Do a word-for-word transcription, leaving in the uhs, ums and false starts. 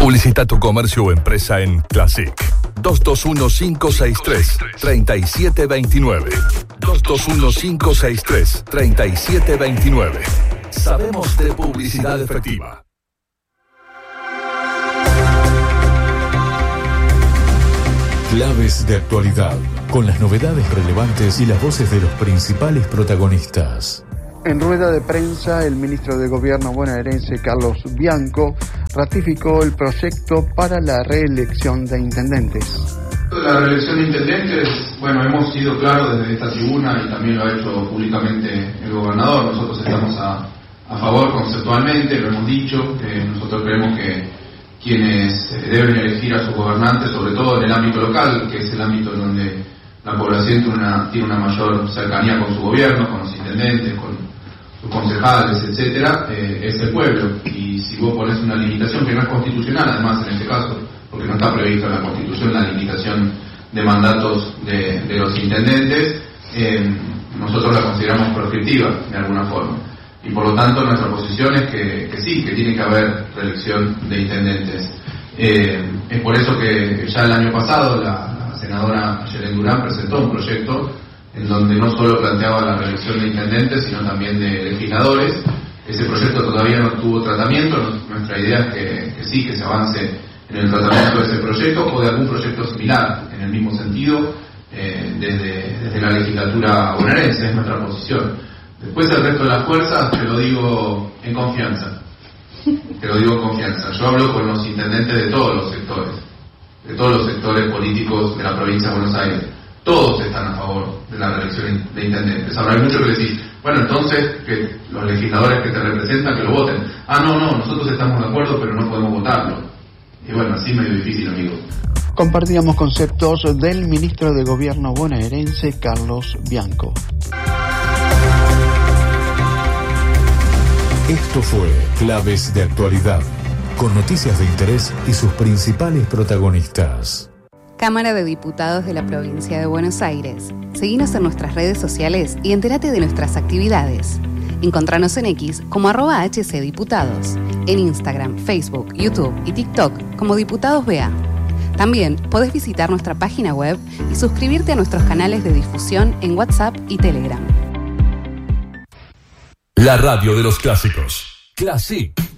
Publicita tu comercio o empresa en Classic. dos dos uno, cinco seis tres, tres siete dos nueve. dos dos uno, cinco seis tres, tres siete dos nueve. Sabemos de publicidad efectiva. Claves de actualidad, con las novedades relevantes y las voces de los principales protagonistas. En rueda de prensa, el ministro de Gobierno bonaerense, Carlos Bianco, ratificó el proyecto para la reelección de intendentes. La reelección de intendentes, bueno, hemos sido claros desde esta tribuna y también lo ha hecho públicamente el gobernador. Nosotros estamos a, a favor conceptualmente, lo hemos dicho. Eh, nosotros creemos que quienes deben elegir a sus gobernantes, sobre todo en el ámbito local, que es el ámbito en donde la población tiene una, tiene una mayor cercanía con su gobierno, con los intendentes, con sus concejales, etcétera, eh, es el pueblo. Y si vos pones una limitación que no es constitucional, además en este caso, porque no está previsto en la Constitución la limitación de mandatos de, de los intendentes, eh, nosotros la consideramos prescriptiva de alguna forma. Y por lo tanto nuestra posición es que, que sí, que tiene que haber reelección de intendentes. Eh, es por eso que ya el año pasado la, la senadora Yelén Durán presentó un proyecto en donde no solo planteaba la reelección de intendentes, sino también de legisladores. Ese proyecto todavía no tuvo tratamiento. Nuestra idea es que, que sí, que se avance en el tratamiento de ese proyecto o de algún proyecto similar, en el mismo sentido, eh, desde, desde la legislatura bonaerense, es nuestra posición. Después el resto de las fuerzas, te lo digo en confianza, te lo digo en confianza. Yo hablo con los intendentes de todos los sectores, de todos los sectores políticos de la provincia de Buenos Aires. Todos están a favor de la reelección de intendentes. Ahora hay mucho que decir, bueno, entonces que los legisladores que te representan que lo voten. Ah, no, no, nosotros estamos de acuerdo, pero no podemos votarlo. Y bueno, así medio difícil, amigo. Compartíamos conceptos del ministro de Gobierno bonaerense, Carlos Bianco. Esto fue Claves de Actualidad, con noticias de interés y sus principales protagonistas. Cámara de Diputados de la Provincia de Buenos Aires. Seguinos en nuestras redes sociales y entérate de nuestras actividades. Encontranos en X como arroba hcdiputados, en Instagram, Facebook, YouTube y TikTok como Diputados B A. También podés visitar nuestra página web y suscribirte a nuestros canales de difusión en WhatsApp y Telegram. La radio de los clásicos. Classic.